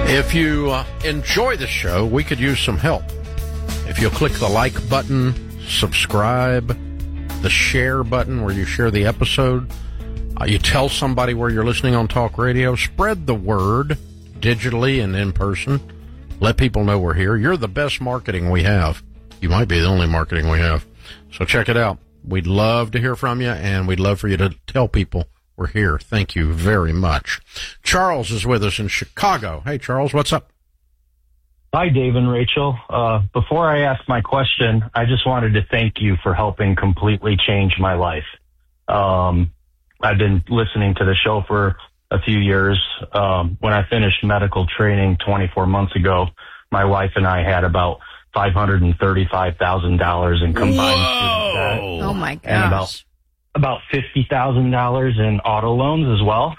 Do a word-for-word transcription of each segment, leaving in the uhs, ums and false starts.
If you uh, enjoy the show, we could use some help. If you'll click the like button, subscribe, the share button where you share the episode, uh, you tell somebody where you're listening on talk radio, spread the word digitally and in person. Let people know we're here. You're the best marketing we have. You might be the only marketing we have. So check it out. We'd love to hear from you, and we'd love for you to tell people we're here. Thank you very much. Charles is with us in Chicago. Hey, Charles, what's up? Hi, Dave and Rachel. Uh, before I ask my question, I just wanted to thank you for helping completely change my life. Um, I've been listening to the show for a few years. Um, when I finished medical training twenty-four months ago, my wife and I had about five hundred thirty-five thousand dollars in combined student debt. Oh, my gosh. And about, about fifty thousand dollars in auto loans as well.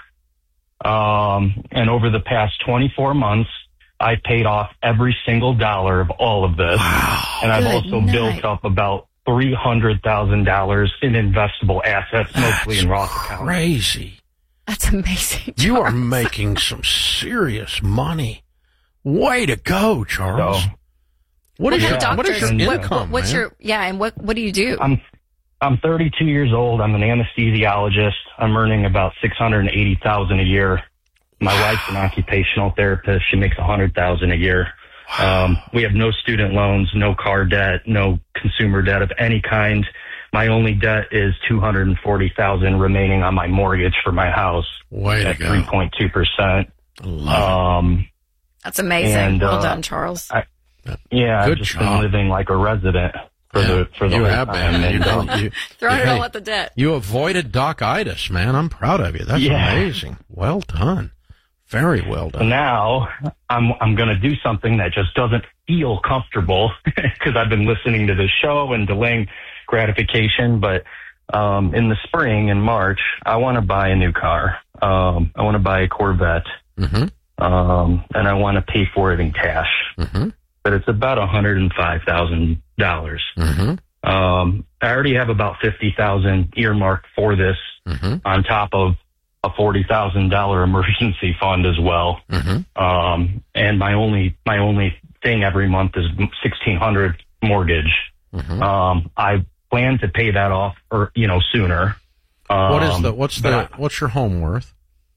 Um, and over the past twenty-four months, I paid off every single dollar of all of this. Wow. And I've Good also night. built up about three hundred thousand dollars in investable assets, mostly That's in Roth accounts. Crazy. That's amazing, You are Charles. making some serious money. Way to go, Charles. So, What is What your, kind of what is your doctors- what- income, What's man? your, yeah, and what, what do you do? I'm I'm thirty-two years old. I'm an anesthesiologist. I'm earning about six hundred eighty thousand dollars a year. My wife's an occupational therapist. She makes one hundred thousand dollars a year. Um, we have no student loans, no car debt, no consumer debt of any kind. My only debt is two hundred forty thousand dollars remaining on my mortgage for my house Way to at go. three point two percent. I love Um, That's amazing. and, well uh, done, Charles. I, yeah, Good I've just job. been living like a resident for Yeah, the for the you whole have time. been. And, You, um, you, Throwing it hey, all at the debt. you avoided doc-itis, man. I'm proud of you. That's Yeah. amazing. Well done. Very well So done. now I'm I'm going to do something that just doesn't feel comfortable because I've been listening to this show and delaying gratification. But um, in the spring, in March, I want to buy a new car. Um, I want to buy a Corvette, Mm-hmm. um, and I want to pay for it in cash. Mm-hmm. But it's about one hundred five thousand dollars. Mm-hmm. Um, I already have about fifty thousand dollars earmarked for this, Mm-hmm. on top of a forty thousand dollars emergency fund as well. Mm-hmm. Um, and my only, my only thing every month is sixteen hundred mortgage. Mm-hmm. Um, I plan to pay that off or, you know, sooner. Um, What is the, what's but the, I- what's your home worth?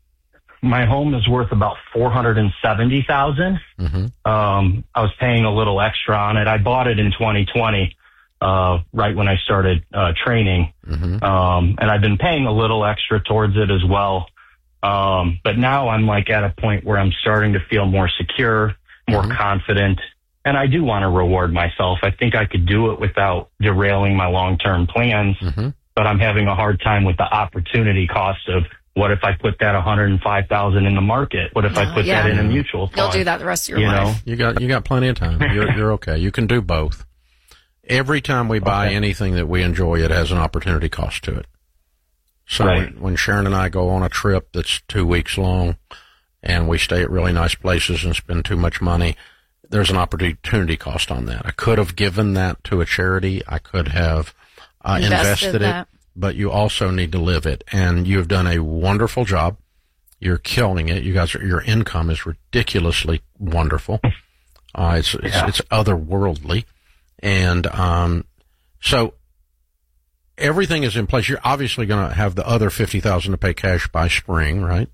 my home is worth about four hundred seventy thousand. Mm-hmm. Um, I was paying a little extra on it. I bought it in twenty twenty, uh, right when I started, uh, training. Mm-hmm. Um, and I've been paying a little extra towards it as well. Um, but now I'm like at a point where I'm starting to feel more secure, more Mhm. confident, and I do want to reward myself. I think I could do it without derailing my long-term plans, Mm-hmm. but I'm having a hard time with the opportunity cost of what if I put that one hundred five thousand in the market? What if I Yeah, put yeah. that in a mutual fund? You'll do that the rest of your You know? life. You got, you got plenty of time. You're, you're okay. You can do both. Every time we buy Okay. anything that we enjoy, it has an opportunity cost to it. So Right. when, when Sharon and I go on a trip that's two weeks long and we stay at really nice places and spend too much money, there's an opportunity cost on that. I could have given that to a charity. I could have uh, Invested invested it, that. but you also need to live it. And you have done a wonderful job. You're killing it. You guys, are, your income is ridiculously wonderful. Uh, it's, it's, Yeah. it's otherworldly. And, um, so everything is in place. You're obviously going to have the other fifty thousand to pay cash by spring, right?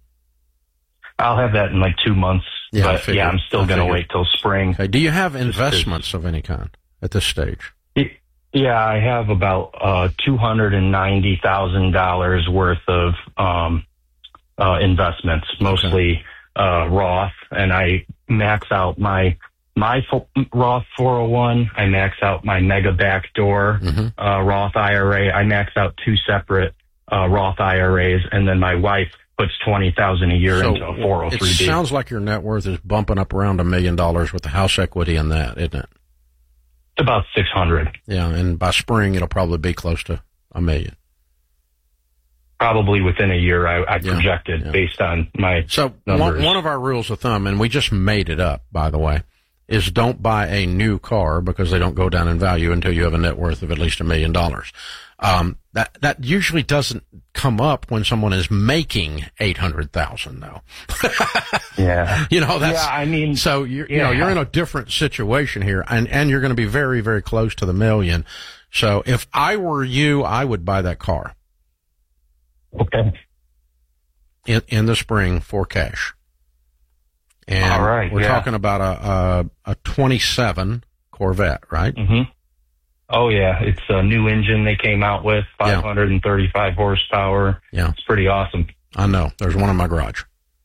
I'll have that in like two months. Yeah, I but figured. yeah, I'm still I going to figured. wait till spring. Okay. Do you have Just 'cause- investments of any kind at this stage? Yeah, I have about uh, two hundred ninety thousand dollars worth of um, uh, investments, mostly uh, Roth, and I max out my my fo- Roth four oh one. I max out my Mega Backdoor Mm-hmm. uh, Roth I R A. I max out two separate uh, Roth I R As, and then my wife puts twenty thousand dollars a year So into a four oh it three B. sounds like your net worth is bumping up around a million dollars with the house equity in that, isn't it? It's about six hundred. Yeah, and by spring it'll probably be close to a million. Probably within a year, I, I Yeah, projected yeah. based on my So one, numbers. one of our rules of thumb, and we just made it up, by the way, is don't buy a new car because they don't go down in value until you have a net worth of at least a million dollars. Um, that, that usually doesn't come up when someone is making eight hundred thousand though. Yeah. You know, that's, yeah, I mean, so you're, yeah. you know, you're in a different situation here and, and you're going to be very, very close to the million. So if I were you, I would buy that car. Okay. In, in the spring for cash. And all right, we're yeah. talking about a, a, a twenty-seven Corvette, right? Mm-hmm. Oh, yeah. It's a new engine they came out with, five hundred thirty-five yeah. horsepower. Yeah. It's pretty awesome. I know. There's one in my garage.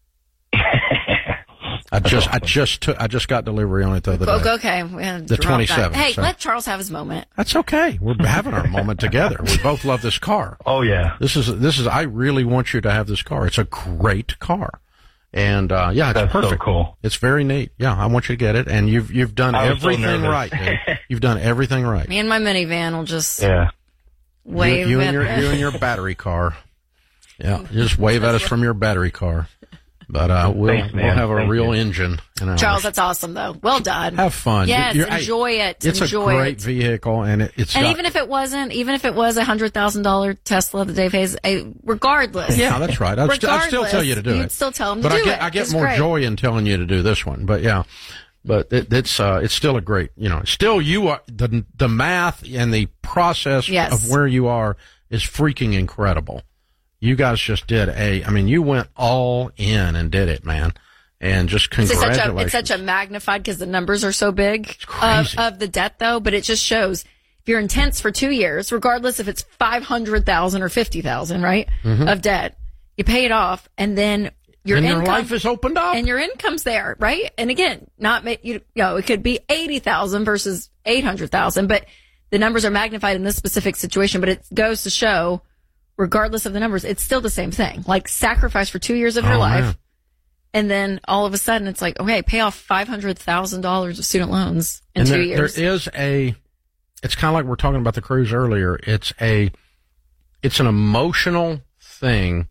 I just, awesome. I just took, I just got delivery on it the other day. Okay. The twenty-seven. Hey, so. let Charles have his moment. That's okay. We're having our moment together. We both love this car. Oh, yeah. This is, this is, I really want you to have this car. It's a great car. And, uh, yeah, it's That's perfect. So cool. It's very neat. Yeah, I want you to get it. And you've, you've done everything so right, dude. You've done everything right. Me and my minivan will just yeah. wave you, you at and your, you and your battery car. Yeah, you just wave at us from your battery car. But, uh, we'll, Thanks, we'll man. have a Thank real you. engine. In ours. Charles, that's awesome, though. Well done. Have fun. Yes, You're, enjoy it. It's enjoy a great it. vehicle, and it, it's And got, even if it wasn't, even if it was a hundred thousand dollar Tesla that Dave Hayes, a, regardless. yeah, that's right. I'd, st- I'd still tell you to do you'd it. You'd still tell him but to I do get, it. I get It's more great. joy in telling you to do this one. But yeah, but it, it's uh, it's still a great, you know, still you are the the math and the process Yes. of where you are is freaking incredible. You guys just did a, I mean, you went all in and did it, man. And just It's congratulations. such a, it's such a magnified because the numbers are so big of, crazy. of the debt, though. But it just shows if you're intense for two years, regardless if it's five hundred thousand or fifty thousand, right, Mm-hmm. of debt, you pay it off, and then your and income, your life is opened up. and your income's there, right? And again, not ma- you, you know, it could be eighty thousand versus eight hundred thousand, but the numbers are magnified in this specific situation. But it goes to show, regardless of the numbers, it's still the same thing. Like sacrifice for two years of your Oh, life. man. And then all of a sudden it's like, okay, pay off five hundred thousand dollars of student loans in and two there, years. there is a, it's kind of like we we're talking about the cruise earlier. It's a, it's an emotional thing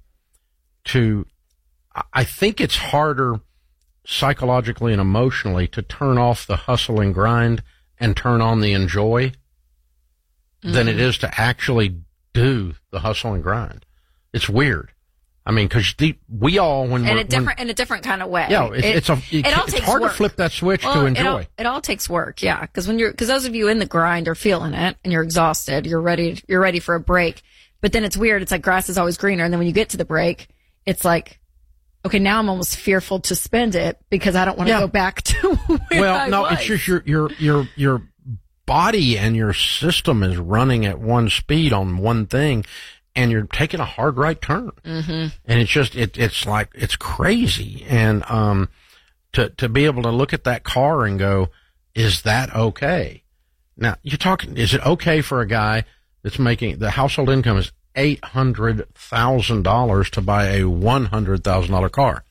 to, I think it's harder psychologically and emotionally to turn off the hustle and grind and turn on the enjoy mm-hmm. than it is to actually do the hustle and grind. It's weird. I mean, because we all when in we're a different when, in a different kind of way. Yeah, it, it, it's a it, it all it's takes hard work. to flip that switch well, to enjoy. It all, it all takes work, yeah. Because when you're because those of you in the grind are feeling it and you're exhausted, you're ready you're ready for a break. But then it's weird. It's like grass is always greener, and then when you get to the break, it's like, okay, now I'm almost fearful to spend it because I don't want to Yeah. go back to where well, I no, was. it's just your your your your body and your system is running at one speed on one thing. And you're taking a hard right turn. Mm-hmm. And it's just, it, it's like, it's crazy. And, um, to, to be able to look at that car and go, is that okay? Now, you're talking, is it okay for a guy that's making, the household income is eight hundred thousand dollars to buy a one hundred thousand dollars car?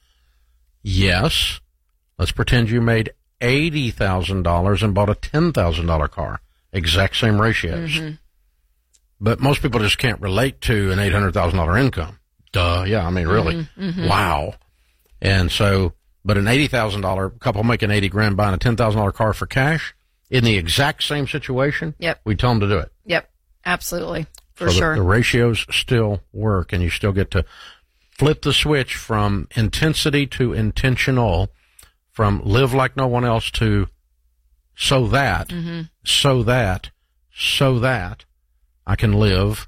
Yes. Let's pretend you made eighty thousand dollars and bought a ten thousand dollars car. Exact same ratios. Mm-hmm. But most people just can't relate to an eight hundred thousand dollars income. Duh. Yeah. I mean, really. Mm-hmm, mm-hmm. Wow. And so, but an eighty thousand dollars couple making eighty grand buying a ten thousand dollars car for cash in the exact same situation. Yep. We tell them to do it. Yep. Absolutely. For so sure. The, the ratios still work and you still get to flip the switch from intensity to intentional, from live like no one else to so that, mm-hmm. so that, so that I can live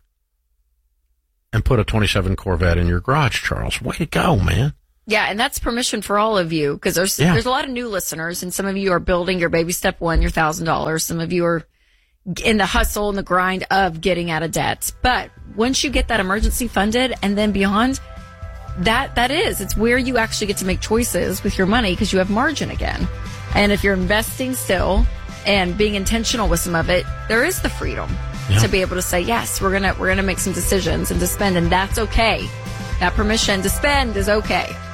and put a twenty-seven Corvette in your garage, Charles. Way to go, man. Yeah, and that's permission for all of you because there's Yeah. there's a lot of new listeners, and some of you are building your baby step one, your thousand dollars. Some of you are in the hustle and the grind of getting out of debt. But once you get that emergency funded and then beyond, that that is it's where you actually get to make choices with your money because you have margin again. And if you're investing still and being intentional with some of it, there is the freedom Yeah. to be able to say, yes, we're gonna we're gonna make some decisions and to spend, and that's okay. That permission to spend is okay.